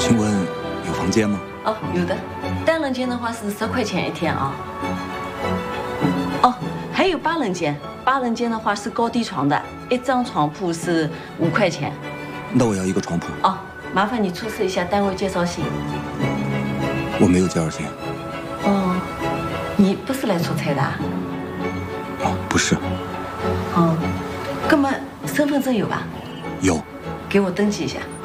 请问有房间吗？ 哦，有的，单人间的话是10块钱一天啊。哦，还有8人间，8人间的话是高低床的，一张床铺是5块钱。 那我要一个床铺。 哦，麻烦你出示一下单位介绍信。 我没有介绍信。 哦，你不是来出差的啊？ 哦，不是。 哦，那么身份证有吧？ 有。 给我登记一下。